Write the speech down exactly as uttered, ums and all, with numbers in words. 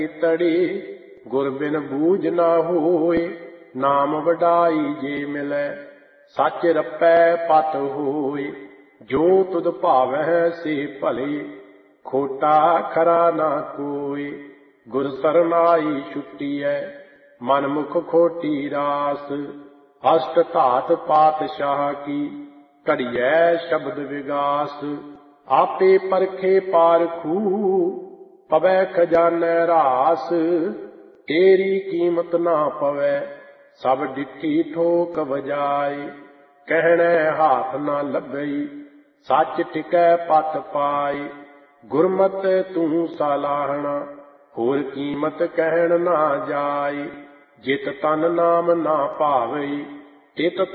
ਤੜੀ ਗੁਰ ਬਿਨ ਬੂਝ ਨਾ ਹੋਏ। ਨਾਮ ਵਡਾਈ ਜੇ ਮਿਲੈ ਸੱਚ ਰੱਪੈ ਪਤ ਹੋਏ। ਜੋ ਤੁਧ ਭਾਵੈ ਸੇ ਭਲੇ ਖੋਟਾ ਖਰਾ ਨਾ ਕੋਇ। ਗੁਰ ਸਰਨਾਈ ਛੁਟੀਐ ਮਨ ਮੁਖ ਖੋਟੀ ਰਾਸ। ਅਸ਼ਟ ਧਾਤ ਪਾਤਸ਼ਾਹ ਕੀ ਘੜੀਐ ਸ਼ਬਦ ਵਿਗਾਸ। ਆਪੇ ਪਰਖੇ ਪਾਰਖੂ ਪਵੈ ਖਜ਼ਾਨੈ ਰਾਸ। ਤੇਰੀ ਕੀਮਤ ਨਾ ਪਵੈ ਸਭ ਡਿੱਠੀ ਠੋਕ ਵਜਾਏ। ਕਹਿਣੈ ਹਾਥ ਨਾ ਲੱਭਈ ਸੱਚ ਟਿਕੈ ਪਤ ਪਾਏ। ਗੁਰਮਤਿ ਤੂੰ ਸਾਲਾਹਣਾ ਹੋਰ ਕੀਮਤ ਕਹਿਣ ਨਾ ਜਾਏ। ਜਿਤ ਤਨ ਨਾਮ ਨਾ ਭਾਵਈ ਤਿਤ